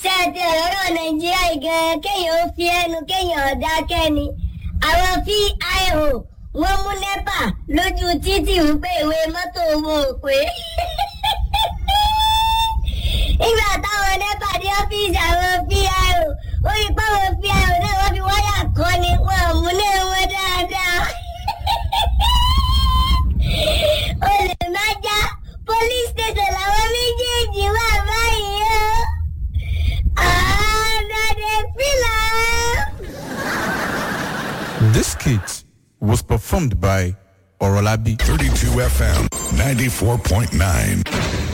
Ṣé ti ọ̀rọ̀ Nàìjíríà gan kéèyàn fi ẹnu kéèyàn dákẹ́ ni. Àwọn PIO wọ́n mú NEPA lójú títì wípé ìwé mọ́tò wọn ò pé. Nígbà táwọn NEPA dé ọ́fíìsì àwọn PIO, ó rí pé àwọn PIO náà wọ́n fi wáyà kọ́ ni wọn ò mú náà wọn dáadáa. Olè má já police station làwọn méjèèjì wà báyìí o. This skit was performed by Orolabi. 32 FM 94.9.